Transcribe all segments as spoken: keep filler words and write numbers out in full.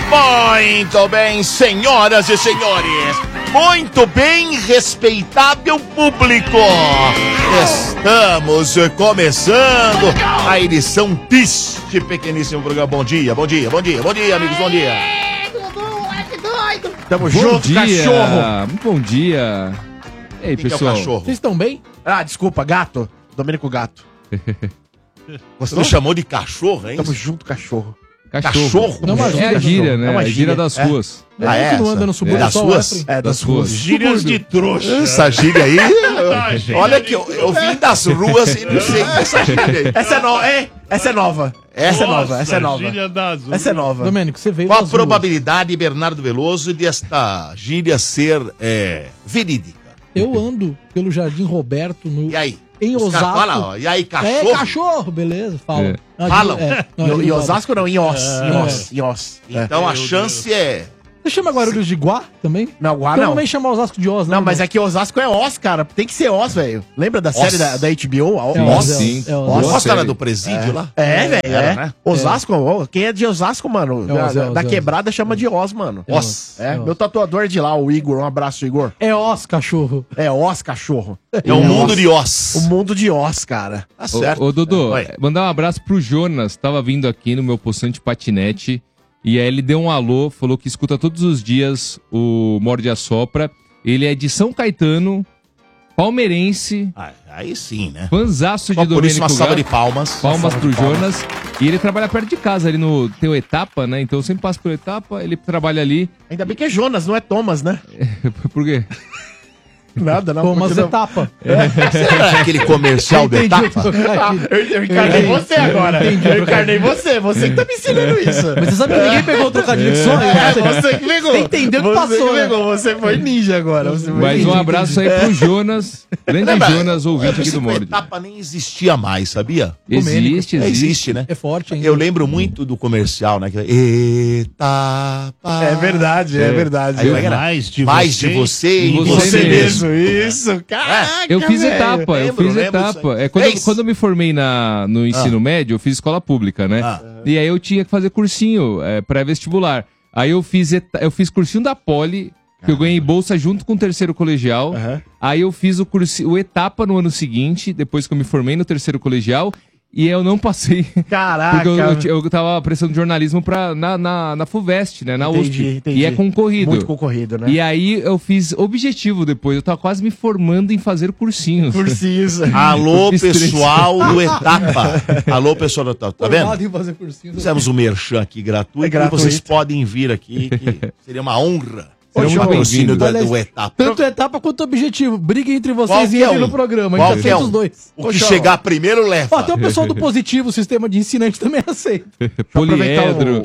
Muito bem, senhoras e senhores. Muito bem, respeitável público. Estamos começando a edição deste pequeníssimo programa. Bom dia, bom dia, bom dia, bom dia, amigos, bom dia. Tamo bom junto, dia. cachorro. Bom dia. Ei, Quem pessoal. que é o cachorro? Vocês estão bem? Ah, desculpa, gato. Domênico Gato. Você me chamou de cachorro, hein? Tamo junto, cachorro. Cachorro. Cachorro? Não, mas é a gíria, né? É uma a gíria gíria. das É. ruas. Ah, é? que não anda essa? no subúrbio, É das só o ruas? Efraim. É, das ruas. Gírias de trouxa. Essa gíria aí, eu- olha que eu, eu vim das ruas e não sei dessa gíria aí. Essa é nova, é? Essa é nova. Essa é nova, essa é nova. Gíria das ruas. Essa é nova. Domênico, você veio Qual a das ruas. probabilidade, Bernardo Veloso, desta gíria ser é, verídica? Eu ando pelo Jardim Roberto no, E aí? em Os Osasco. caras falam, ó, e aí, cachorro? É, cachorro, beleza, fala. É. Não, Falam? É, não, Em, é em de Osasco não, em Os. Em É. Os. Em Os. É. Então a Meu chance é... Você chama Guarulhos de Guá também? Não, Guá Então não. não vem chamar Osasco de Os, Não, mas é que Osasco é Os, cara. Tem que ser Os, velho. Lembra da série da, da H B O? É Os. Os, sim. é Os. Nossa, Nossa, sério. cara do presídio lá? É, velho, Era, é. né? Osasco, ó, quem é de Osasco, mano? É da Os, é Os, da é Os. quebrada chama de Os, mano. É Os, É, é Os. meu tatuador de lá, o Igor. Um abraço, Igor. É Os, cachorro. É Os, cachorro. É o mundo de O Oz. mundo de Os, cara. Tá certo. Ô, ô Dodô, Oi. mandar um abraço pro Jonas. Tava vindo aqui no meu poçante patinete. E aí ele deu um alô, falou que escuta todos os dias o Morde a Sopra. Ele é de São Caetano, palmeirense, Ah, aí sim, né? fanzaço de Só por isso uma Domênico salva de Gato. palmas. Palmas Uma pro salva de palmas. Jonas. E ele trabalha perto de casa, ali no. Tem o Etapa, né? Então eu sempre passo pelo Etapa, ele trabalha ali. Ainda bem que é Jonas, não é Thomas, né? Por quê? Nada, não. Thomas continua. etapa. Será aquele comercial do Entendi o Etapa? trocadilho. Eu, eu encarnei você agora. Eu encarnei você. Você que tá me ensinando isso. Mas você sabe que ninguém pegou o trocadilho que só eu. É, você que pegou. Você entendeu que Você passou, que né? pegou. Você foi ninja agora. Você foi Mas ninja. um abraço aí pro Jonas. Grande Lembra? Jonas, Eu ouvinte aqui pensei do que o Morde. Etapa nem existia mais, sabia? Existe, É, existe. existe, né? É forte ainda. Eu lembro muito do comercial, né? que- Etapa. É verdade, é, verdade. Aí Eu vai era mais de mais você de você e e você você mesmo. mesmo. Isso, caraca. Eu fiz velho. etapa, eu Lembro, fiz lembro disso etapa. aí. É, quando, eu, Fez? quando eu me formei na, no ensino médio, eu fiz escola pública, né? Ah. E aí eu tinha que fazer cursinho é, pré-vestibular. Aí eu fiz, eta- eu fiz cursinho da Poli, que eu ganhei bolsa junto com o terceiro colegial. Aham. Aí eu fiz o, cursi, o etapa no ano seguinte, depois que eu me formei no terceiro colegial. E eu não passei. Caraca. Porque eu, eu, eu tava prestando jornalismo pra, na, na, na FUVEST, né? Na Entendi, U S P. entendi. E é concorrido. Muito concorrido, né? E aí eu fiz objetivo depois. Eu tava quase me formando em fazer cursinhos. Precisa. Alô, Fiz três. pessoal do Etapa. Alô, pessoal do Etapa. Tá vendo? Formado em fazer cursinho. Fizemos um merchan aqui gratuito, É gratuito. e vocês podem vir aqui, que seria uma honra. Serão o muito patrocínio do, bem-vindos. do Etapa. Tanto etapa quanto objetivo. Briga entre vocês e Qualquer ele um. no programa. A gente Qualquer aceita um. os dois. O que chegar primeiro leva. Ó, até o pessoal do Positivo, o sistema de ensinante também aceita. Poliedro.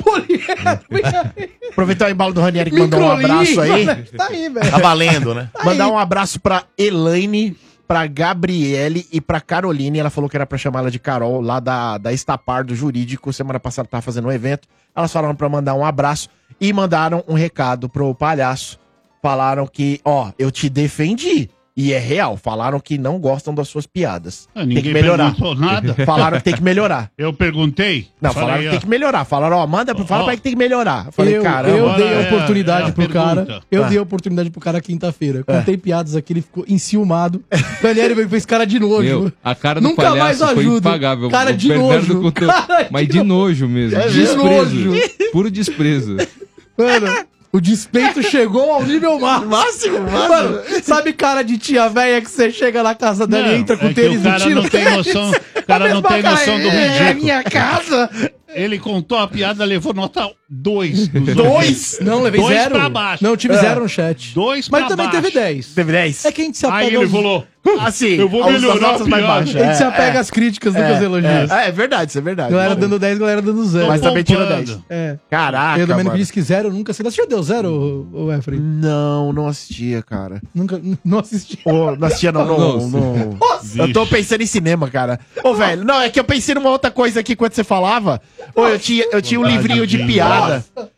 Aproveitar o embalo do Ranieri que mandou um abraço aí. Tá aí, velho. Tá valendo, né? Mandar um abraço pra Elaine, pra Gabriele e pra Caroline. Ela falou que era pra chamar ela de Carol, lá da, da Estapar do Jurídico. Semana passada tava fazendo um evento. Elas falaram pra mandar um abraço e mandaram um recado pro palhaço. Falaram que, ó, eu te defendi. E é real. Falaram que não gostam das suas piadas. Ah, Tem que ninguém melhorar. perguntou nada. Falaram que tem que melhorar. Eu perguntei. Não, Falei, falaram que tem ó, que melhorar. Falaram, ó, manda, fala Ó. pra ele que tem que melhorar. Eu falei, eu, caramba. eu dei a Agora é- oportunidade é a pro cara. pergunta. Eu Ah. dei a oportunidade pro cara quinta-feira. Contei piadas aqui, ele ficou enciumado. Daniel veio fez cara de nojo. Meu, a cara do Nunca mais palhaço foi ajudo. impagável. Cara O de Bernardo nojo. contou- Cara Mas de de nojo mesmo. É desprezo. nojo. Puro desprezo. Mano, o despeito chegou ao nível máximo. Máximo, Mano, sabe cara de tia velha que você chega na casa dela e Não, entra com é que tênis o no cara tiro? não tem noção. O cara não tem noção do É a ridículo. minha casa. Ele contou a piada, levou nota dois. Dois? Não, levei Dois zero. pra baixo. Não, eu tive É. zero no chat. Dois Mas pra também baixo. teve dez. Teve dez? É que a gente se apega Aí ele aos- falou, Assim, eu vou aos- melhorar as notas a mais piada. baixas. A gente se É, apega é. às críticas do que aos elogios. É, é verdade, isso é verdade. Galera Bom, dando dez, galera dando zero. Mas também tirou poupando. dez. É. Caraca, Eu, o Domênico mano. disse que zero, eu nunca sei. Você já deu zero, o Efraim? Não, não assistia, cara. Nunca, não assisti. Ô, não assistia, não. não, não. Eu tô pensando em cinema, cara. Ô, velho, não, é que eu pensei numa outra coisa aqui quando você falava. Ô, eu tinha, eu tinha um livrinho de piada.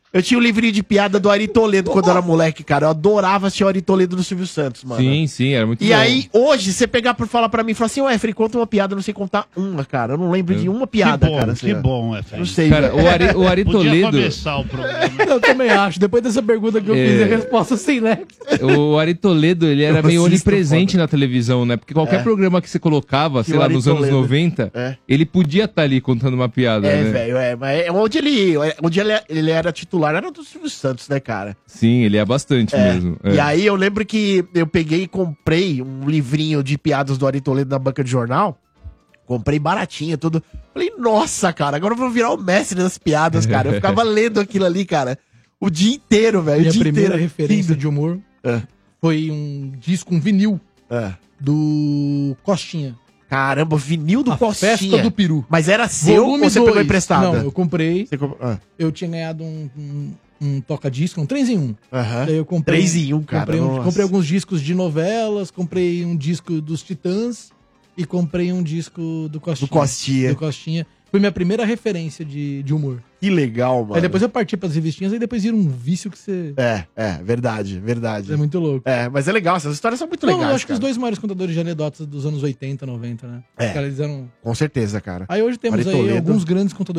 Eu tinha o livrinho de piada do Ari Toledo quando eu era moleque, cara. Eu adorava assistir o Ari Toledo do Silvio Santos, mano. Sim, sim, era muito E bom. aí, hoje, você pegar pra falar pra mim e falar assim, ô, Efri, conta uma piada, eu não sei contar uma, cara. Eu não lembro de uma piada, que bom, cara. que assim, ó. bom, Efri. Não sei, Cara, velho. o Ari, o Ari Podia Toledo... começar o programa. Eu também acho. Depois dessa pergunta que eu É. fiz, a resposta sem nexo. O Ari Toledo, ele era Eu meio assisto, onipresente foda. na televisão, né? Porque qualquer É. programa que você colocava, sei o lá, Ari nos anos Toledo. noventa, É. ele podia estar ali contando uma piada, É, né? velho, é. Mas é onde ele, onde ele, ele era titular era do Silvio Santos, né, cara? Sim, ele é bastante É. mesmo. É. E aí eu lembro que eu peguei e comprei um livrinho de piadas do Ari Toledo na banca de jornal. Comprei baratinho, tudo. Falei, nossa, cara, agora eu vou virar o mestre das piadas, cara. Eu ficava lendo aquilo ali, cara, o dia inteiro, velho. o Minha dia primeira inteiro. referência Lindo. de humor É. foi um disco, um vinil É. do Costinha. Caramba, vinil do A Costinha. Festa do Peru. Mas era seu ou você pegou dois. emprestado? Não, eu comprei. Você comprou... ah. Eu tinha ganhado um, um, um toca-disco, um três em um. Aham. Daí eu comprei. Três em um, cara, Comprei, um- nossa. comprei alguns discos de novelas, comprei um disco dos Titãs e comprei um disco do Costinha. Do Costinha. Do Costinha. Foi minha primeira referência de, de humor. Que legal, mano. Aí depois eu parti pras revistinhas, aí depois vira um vício que você. É, é, verdade, verdade. É muito louco. É, mas é legal, essas histórias são muito Não, legais, eu acho que cara. os dois maiores contadores de anedotas dos anos oitenta, noventa, né? É. Os caras eles eram. Com certeza, cara. Aí hoje temos Ari aí Toledo. alguns grandes contadores